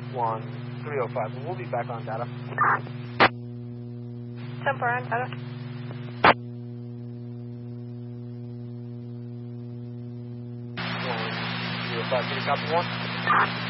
1305. We'll be back on data. 10-4 on data. 105, can you copy 1?